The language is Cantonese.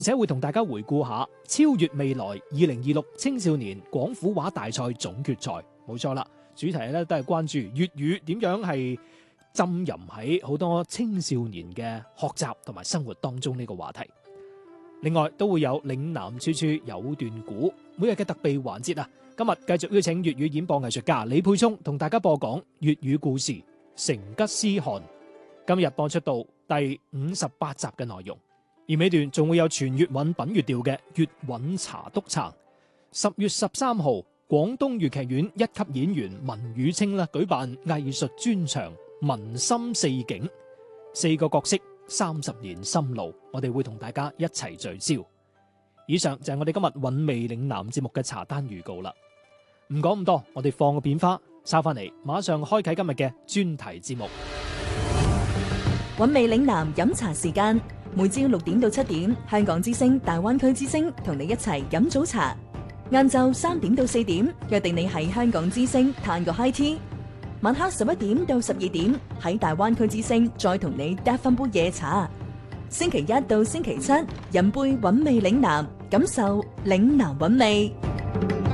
而且會同大家回顧下超越未來2026青少年廣府話大賽總決賽。冇錯啦，主題咧都係關注粵語點樣係浸淫喺好多青少年嘅學習同埋生活當中呢個話題。另外都會有嶺南處處有段古每日嘅特備環節啊！今日繼續邀請粵語演播藝術家李沛聰同大家播講粵語故事《成吉思汗》。今日播出到第58集嘅內容。而尾段仲會有全粵韻品粵調嘅粵韻茶督撐。10月13號，廣東粵劇院一級演員文宇清舉辦藝術專場《文心四景》，4個角色30年心路，我哋會同大家一齊聚焦。以上就係我哋今日韻味嶺南節目嘅茶單預告啦。唔講咁多，我哋放個片花，抄翻嚟，馬上開啟今日嘅專題節目。 韻味嶺南飲茶時間。每朝6點到7點，香港之聲、大灣區之聲同你一齊飲早茶。晏晝3點到4點，約定你喺香港之聲嘆個 high tea。晚黑11點到12點，喺大灣區之聲再同你嗒翻杯夜茶。星期一到星期七，飲杯韻味嶺南，感受嶺南韻味。